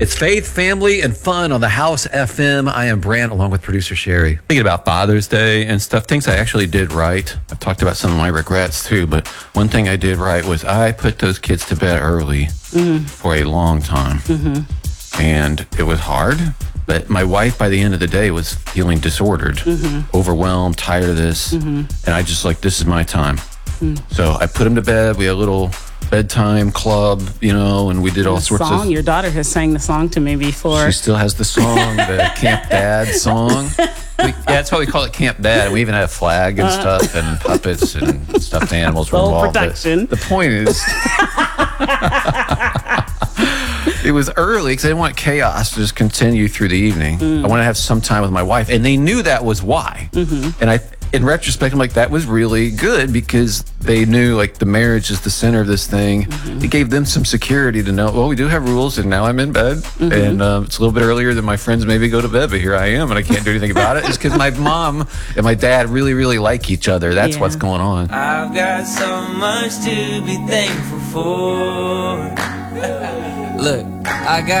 It's faith, family, and fun on the House FM. I am Brant, along with producer Sherry. Thinking about Father's Day and stuff, things I actually did right. I've talked about some of my regrets too, but one thing I did right was I put those kids to bed early for a long time. And it was hard, but my wife, by the end of the day, was feeling disordered, overwhelmed, tired of this. And I just this is my time. So I put them to bed. We had a little bedtime club, and we did all sorts of... Your daughter has sang the song to me before. She still has the song, the Camp Dad song. That's why we call it Camp Dad. We even had a flag and stuff, and puppets and stuffed animals were involved. Protection. The point is... It was early because I didn't want chaos to just continue through the evening. I wanted to have some time with my wife, and they knew that was why. And in retrospect, I'm like, that was really good because they knew the marriage is the center of this thing. It gave them some security to know, well, we do have rules, and now I'm in bed, and it's a little bit earlier than my friends maybe go to bed, but here I am, and I can't do anything about it. It's because my mom and my dad really, really like each other. That's what's going on. I've got so much to be thankful for. Look, I got